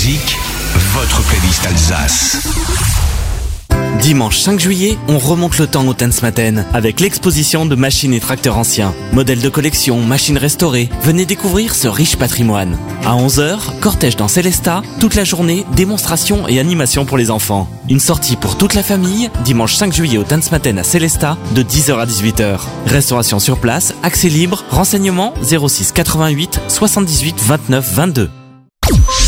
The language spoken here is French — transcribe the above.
Musique, votre playlist Alsace. Dimanche 5 juillet, on remonte le temps au Tanzmatten avec l'exposition de machines et tracteurs anciens. Modèles de collection, machines restaurées. Venez découvrir ce riche patrimoine. À 11h, cortège dans Célestat. Toute la journée, démonstrations et animations pour les enfants. Une sortie pour toute la famille, dimanche 5 juillet au Tanzmatten à Célestat, de 10h à 18h. Restauration sur place, accès libre, renseignements 06 88 78 29 22.